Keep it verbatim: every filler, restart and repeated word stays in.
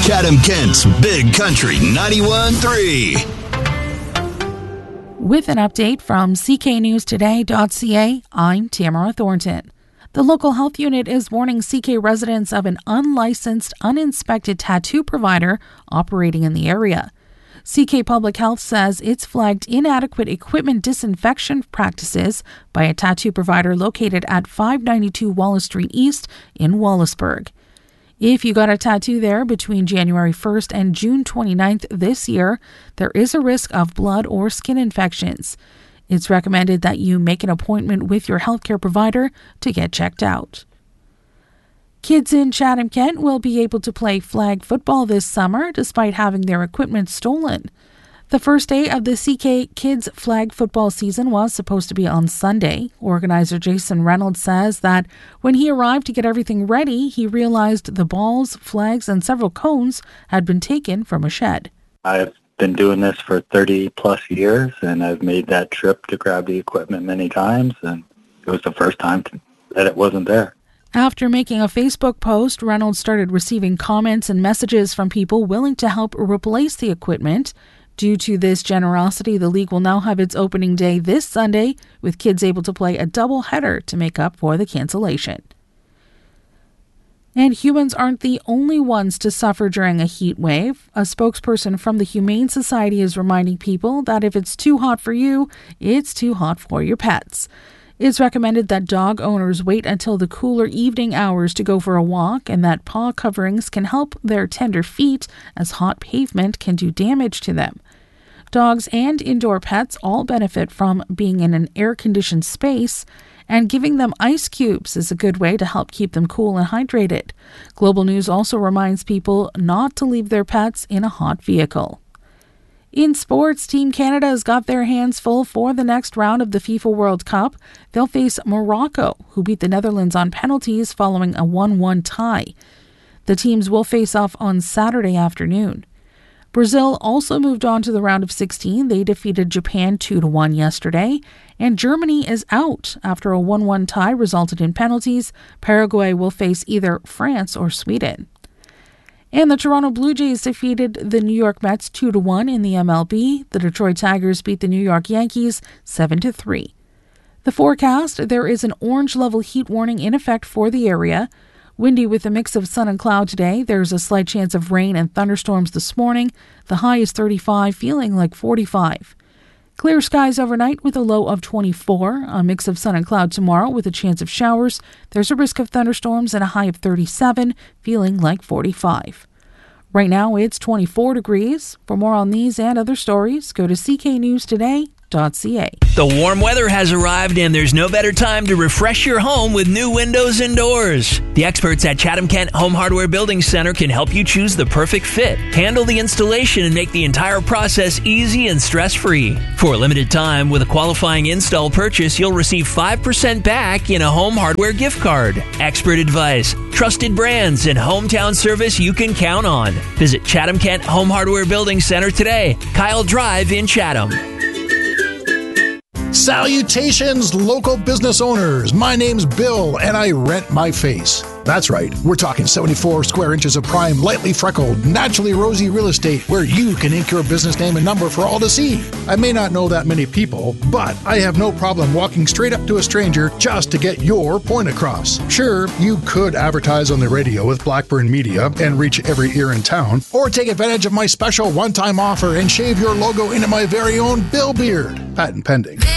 Chatham-Kent's Big Country ninety-one point three. With an update from C K News Today dot C A, I'm Tamara Thornton. The local health unit is warning C K residents of an unlicensed, uninspected tattoo provider operating in the area. C K Public Health says it's flagged inadequate equipment disinfection practices by a tattoo provider located at five ninety-two Wallace Street East in Wallaceburg. If you got a tattoo there between January first and June twenty-ninth this year, there is a risk of blood or skin infections. It's recommended that you make an appointment with your healthcare provider to get checked out. Kids in Chatham-Kent will be able to play flag football this summer despite having their equipment stolen. The first day of the C K Kids flag football season was supposed to be on Sunday. Organizer Jason Reynolds says that when he arrived to get everything ready, he realized the balls, flags, and several cones had been taken from a shed. I've been doing this for thirty plus years, and I've made that trip to grab the equipment many times, and it was the first time that it wasn't there. After making a Facebook post, Reynolds started receiving comments and messages from people willing to help replace the equipment. Due to this generosity, the league will now have its opening day this Sunday, with kids able to play a double-header to make up for the cancellation. And humans aren't the only ones to suffer during a heat wave. A spokesperson from the Humane Society is reminding people that if it's too hot for you, it's too hot for your pets. It's recommended that dog owners wait until the cooler evening hours to go for a walk, and that paw coverings can help their tender feet, as hot pavement can do damage to them. Dogs and indoor pets all benefit from being in an air-conditioned space, and giving them ice cubes is a good way to help keep them cool and hydrated. Global News also reminds people not to leave their pets in a hot vehicle. In sports, Team Canada has got their hands full for the next round of the FIFA World Cup. They'll face Morocco, who beat the Netherlands on penalties following a one one tie. The teams will face off on Saturday afternoon. Brazil also moved on to the round of sixteen. They defeated Japan two to one yesterday. And Germany is out after a one one tie resulted in penalties. Paraguay will face either France or Sweden. And the Toronto Blue Jays defeated the New York Mets two to one in the M L B. The Detroit Tigers beat the New York Yankees seven to three. The forecast, there is an orange level heat warning in effect for the area. Windy with a mix of sun and cloud today. There's a slight chance of rain and thunderstorms this morning. The high is thirty-five, feeling like forty-five. Clear skies overnight with a low of twenty-four. A mix of sun and cloud tomorrow with a chance of showers. There's a risk of thunderstorms and a high of thirty-seven, feeling like forty-five. Right now it's twenty-four degrees. For more on these and other stories, go to C K News Today dot C A. The warm weather has arrived, and there's no better time to refresh your home with new windows and doors. The experts at Chatham-Kent Home Hardware Building Center can help you choose the perfect fit, handle the installation, and make the entire process easy and stress-free. For a limited time, with a qualifying install purchase, you'll receive five percent back in a home hardware gift card. Expert advice, trusted brands, and hometown service you can count on. Visit Chatham-Kent Home Hardware Building Center today, Kyle Drive in Chatham. Salutations, local business owners. My name's Bill, and I rent my face. That's right, we're talking seventy-four square inches of prime, lightly freckled, naturally rosy real estate where you can ink your business name and number for all to see. I may not know that many people, but I have no problem walking straight up to a stranger just to get your point across. Sure, you could advertise on the radio with Blackburn Media and reach every ear in town, or take advantage of my special one-time offer and shave your logo into my very own Bill beard. Patent pending.